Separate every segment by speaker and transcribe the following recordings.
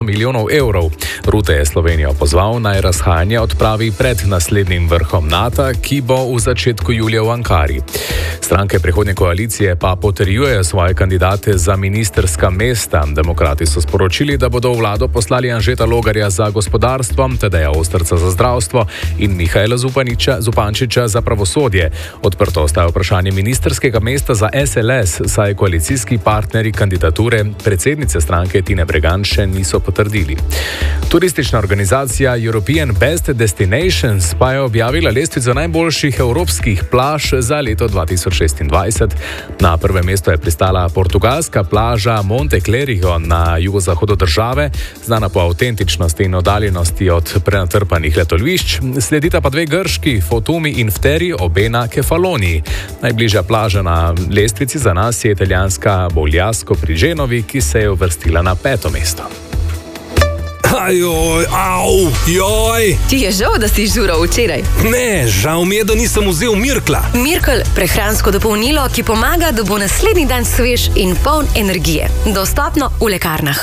Speaker 1: milijonov evrov. Rute je Slovenijo pozval, naj razhajanje odpravi pred naslednjim vrhom NATO, ki bo v začetku julija v Ankari. Stranke prihodnje koalicije pa potrjujejo svoje kandidate za ministrska mesta. Demokrati so sporočili, da bodo v vlado poslali Anžeta Logarja za gospodarstvo, Tadeja Osterca za zdravstvo in Mihaela Zupančiča za pravosodje. Odprto ostaja vprašanje ministrskega mesta za SLS, saj koalicijski partnerji kandidature predsednice stranke Tine Bregan še niso potrdili. Turistična organizacija European Best Destinations pa je objavila lestvico najboljših evropskih plaž za leto 2026. Na prvem mestu je pristala portugalska plaža Monte Clerigo na jugozahodu države, znana po avtentičnosti in oddaljenosti od prenatrpanih letališč. Sledita pa dve grški, Fotumi in Fteri, obe na Kefaloniji. Najbližja plaža na lestvici za nas je italijanska Bogliasco pri Genovi, ki se je uvrstila na 5. mesto.
Speaker 2: Ajoj, joj!
Speaker 3: Ti je žal, da si žural včeraj?
Speaker 2: Ne, žal mi je, da nisem vzel Mirkla.
Speaker 3: Mirkel, prehransko dopolnilo, ki pomaga, da bo naslednji dan svež in poln energije. Dostopno v lekarnah.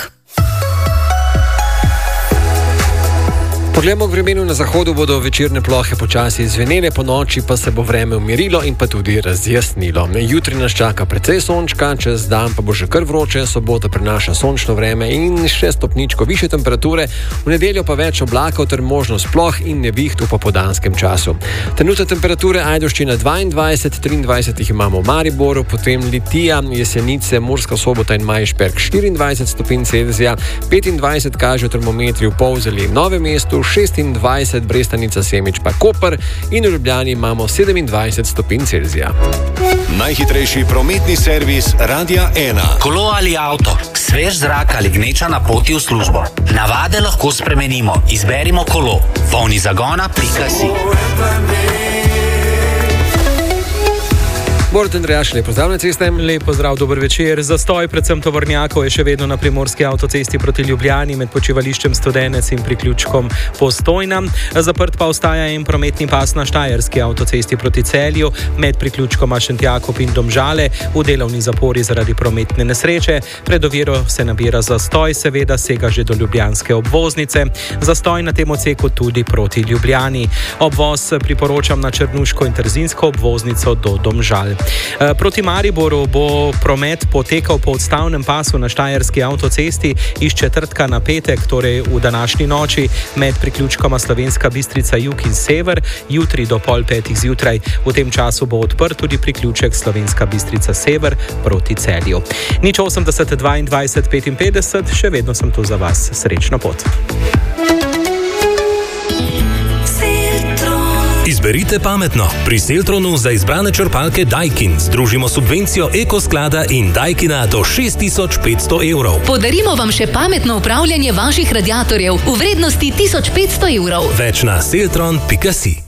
Speaker 4: Poglejmo k vremenu. Na zahodu bodo večerne plohe počasi izvenele, po noči pa se bo vreme umirilo in pa tudi razjasnilo. Jutri nas čaka precej sončka, čez dan pa bo že kar vroče, sobota prinaša sončno vreme in še stopničko više temperature, v nedeljo pa več oblakov ter možnost ploh in neviht v popoldanskem času. Trenutne temperature: Ajdovščina 22, 23 jih imamo v Mariboru, potem Litija, Jesenice, Murska Sobota in Majšperk 24 stopinj Celzija, 25 kažejo termometri v Polzeli in Novem mestu, 26 Brestanica, Semič pa Koper in v Ljubljani imamo 27 stopinj Celzija.
Speaker 5: Najhitrejši prometni servis Radia 1.
Speaker 6: Kolo ali avto, svež zrak ali gneča na poti v službo. Navade lahko spremenimo. Izberimo kolo. Polnizagona.si.
Speaker 4: Borut Andrejaš, lep pozdrav na ceste.
Speaker 7: Lep pozdrav, dober večer. Zastoj predvsem tovornjakov je še vedno na primorski avtocesti proti Ljubljani med počivališčem Studenec in priključkom Postojna. Zaprt pa ostaja en prometni pas na štajerski avtocesti proti Celju med priključkoma Šentjakov in Domžale v delovni zapori zaradi prometne nesreče. Pred oviro se nabira zastoj, seveda sega že do ljubljanske obvoznice. Zastoj na tem odseku tudi proti Ljubljani. Obvoz priporočam na Črnuško in Trzinsko obvoznico do Domžal. Proti Mariboru bo promet potekal po odstavnem pasu na štajerski avtocesti iz četrtka na petek, torej v današnji noči med priključkoma Slovenska Bistrica jug in sever, jutri do 4:30 zjutraj. V tem času bo odprt tudi priključek Slovenska Bistrica sever proti Celju. 080 22 55, še vedno sem tu za vas. Srečno pot.
Speaker 2: Izberite pametno. Pri Seltronu za izbrane črpalke Daikin združimo subvencijo Ekosklada in Daikina do 6500 evrov.
Speaker 8: Podarimo vam še pametno upravljanje vaših radiatorjev v vrednosti 1500 evrov.
Speaker 2: Več na seltron.si.